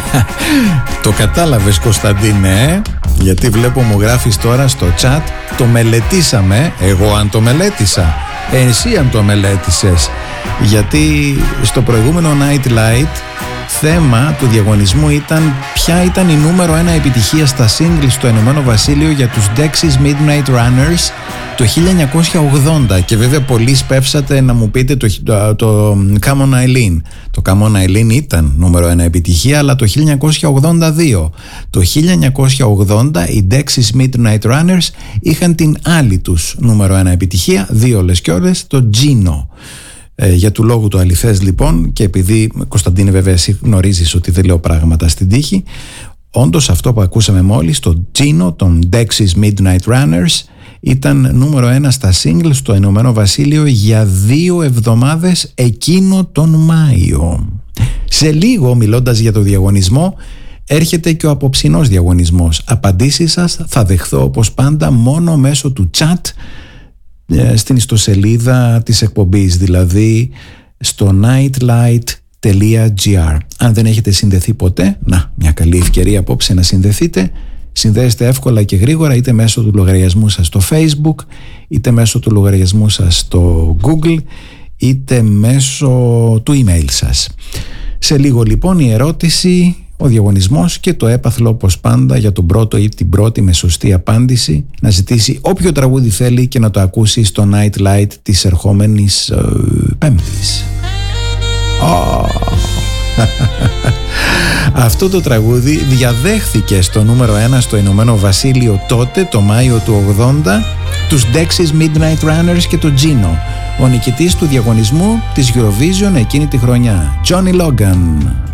Το κατάλαβες, Κωνσταντίνε, γιατί βλέπω μου γράφεις τώρα στο chat. Το μελετήσαμε. Εγώ αν το μελέτησα, εσύ αν το μελέτησες. Γιατί στο προηγούμενο Night Light θέμα του διαγωνισμού ήταν ποια ήταν η νούμερο 1 επιτυχία στα singles στο Ηνωμένο Βασίλειο για τους Dexys Midnight Runners το 1980, και βέβαια πολλοί σπεύσατε να μου πείτε το Come On Eileen. Το Come On Eileen ήταν νούμερο 1 επιτυχία, αλλά το 1982. Το 1980 οι Dexys Midnight Runners είχαν την άλλη τους νούμερο 1 επιτυχία, δύο λες κι όλες, το Gino. Για του λόγου του αληθές λοιπόν, και επειδή, Κωνσταντίνε, βέβαια εσύ γνωρίζεις ότι δεν λέω πράγματα στην τύχη, όντως αυτό που ακούσαμε μόλις, το Gino των Dexys Midnight Runners, ήταν νούμερο 1 στα singles στο Ηνωμένο Βασίλειο για 2 εβδομάδες εκείνο τον Μάιο. Σε λίγο, μιλώντας για το διαγωνισμό, έρχεται και ο απόψινός διαγωνισμός. Απαντήσεις σας θα δεχθώ όπως πάντα μόνο μέσω του chat στην ιστοσελίδα της εκπομπής, δηλαδή στο nightlight.gr. Αν δεν έχετε συνδεθεί ποτέ, μια καλή ευκαιρία απόψε να συνδεθείτε. Συνδέεστε εύκολα και γρήγορα, είτε μέσω του λογαριασμού σας στο Facebook, είτε μέσω του λογαριασμού σας στο Google, είτε μέσω του email σας. Σε λίγο λοιπόν η ερώτηση, ο διαγωνισμός και το έπαθλο όπως πάντα για τον πρώτο ή την πρώτη με σωστή απάντηση να ζητήσει όποιο τραγούδι θέλει και να το ακούσει στο Night Light της ερχόμενης Πέμπτης. Αυτό το τραγούδι διαδέχθηκε στο νούμερο 1 στο Ηνωμένο Βασίλειο τότε, το Μάιο του 80, τους Dexys Midnight Runners και το Gino, ο νικητής του διαγωνισμού της Eurovision εκείνη τη χρονιά, Johnny Logan.